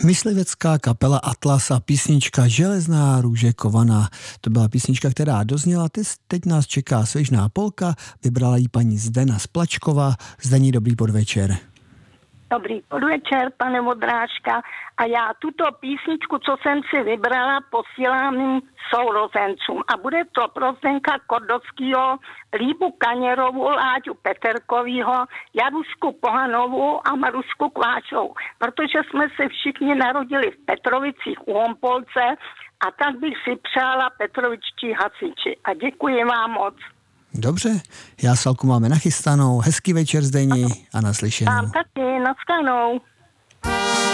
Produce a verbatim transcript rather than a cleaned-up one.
Myslivecká kapela Atlas a písnička Železná růže kovaná. To byla písnička, která dozněla. Teď nás čeká svěžná polka, vybrala ji paní Zdena Splačková. Zdení, dobrý podvečer. Dobrý podvečer, pane Vodrážka. A já tuto písničku, co jsem si vybrala, posílám mým sourozencům. A bude to pro Zdenka Kordovskýho, Líbu Kaněrovou, Láďu Peterkovýho, Jarusku Pohanovou a Marusku Kvášovou. Protože jsme se všichni narodili v Petrovicích u Hompolce a tak bych si přála petrovičtí hasiči. A děkuji vám moc. Dobře, já s Alkou máme nachystanou. Hezký večer, Zdení, a naslyšenou. Vám taky, naschledanou.